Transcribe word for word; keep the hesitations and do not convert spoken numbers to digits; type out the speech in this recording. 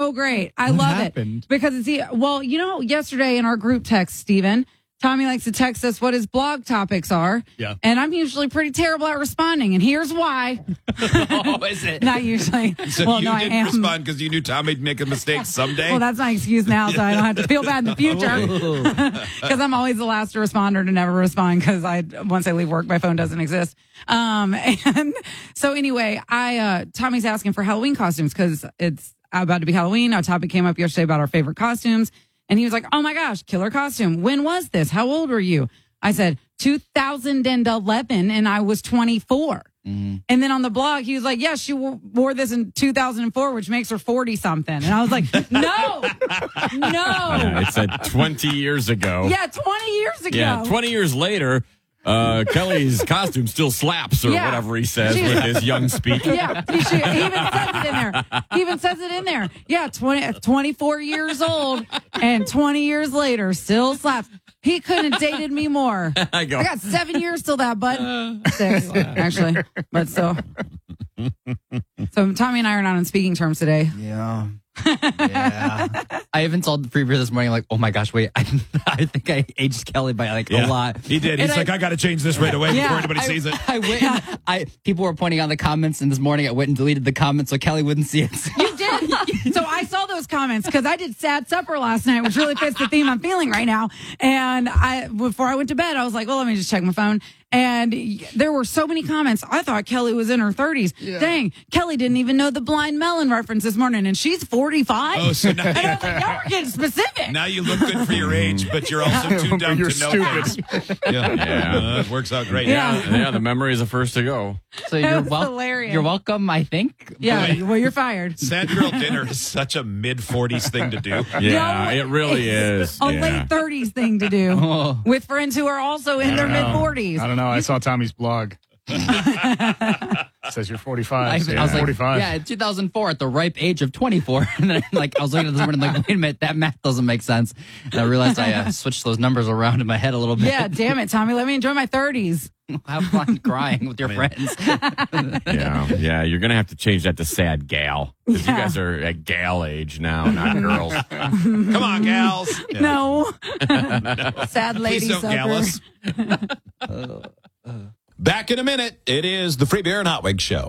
so great. I What love happened? it because it's, well, you know, yesterday in our group text, Steven, Tommy likes to text us what his blog topics are. Yeah. And I'm usually pretty terrible at responding. And here's why. Oh, is it? Not usually. So well, you no, I didn't am. respond because you knew Tommy'd make a mistake someday? Well, that's my excuse now, so I don't have to feel bad in the future. Because I'm always the last responder to never respond because I once I leave work, my phone doesn't exist. Um, and so anyway, I uh, Tommy's asking for Halloween costumes because it's about to be Halloween. Our topic came up yesterday about our favorite costumes. And he was like, oh my gosh, killer costume. When was this? How old were you? I said, two thousand eleven, and I was twenty-four. Mm-hmm. And then on the blog, he was like, yeah, she w- wore this in two thousand four, which makes her forty something. And I was like, no, no. Yeah, it said twenty years ago. Yeah, twenty years ago. Yeah, twenty years later, uh, Kelly's costume still slaps or Yeah. whatever he says She's- with his young speak. Yeah, he, should, he even says it in there. He even says it in there. Yeah, twenty, twenty-four years old and twenty years later, still slaps. He couldn't have dated me more. I go. I got seven years till that, bud. Six, actually, but still. So Tommy and I are not on speaking terms today. Yeah. Yeah. I even told the free beer this morning, like, oh my gosh, wait, I, I think I aged Kelly by like Yeah, a lot. He did. He's And like, I, got to change this right away Yeah. before anybody I, sees it. I went. And, I people were pointing out the comments, and this morning I went and deleted the comments so Kelly wouldn't see it. You did. So I saw those comments because I did sad supper last night, which really fits the theme I'm feeling right now. And I, before I went to bed, I was like, well, let me just check my phone. And there were so many comments. I thought Kelly was in her thirties. Dang, Kelly didn't even know the Blind Melon reference this morning, and she's forty-five. Oh, so now, And I was like, y'all are getting specific. now you look good for your age, but you're also too dumb You're to know stupid. things. Yeah, Yeah. Uh, it works out great. Yeah. Yeah, the memory is the first to go. So That you're was wel- hilarious. You're welcome. I think. Yeah, well, you're fired. Sad girl dinner is such a mid forties thing to do. Yeah, No, it really it's is. A yeah. late thirties thing to do Oh. with friends who are also in their I don't mid know. forties. I don't know. I saw Tommy's blog. It says you're forty-five. I, so I you're was like, forty-five. yeah, in two thousand four, at the ripe age of twenty-four, and then like I was looking at this morning, like, wait a minute, that math doesn't make sense. And I realized I uh, switched those numbers around in my head a little bit. Yeah, damn it, Tommy. Let me enjoy my thirties. Have fun crying with your friends. Yeah, yeah, you're gonna have to change that to sad gal because Yeah. you guys are at gal age now, not girls. Come on, gals. Yeah. No. Sad lady Please don't gal supper. us. Back in a minute. It is the Free Beer and Hot Wings Show.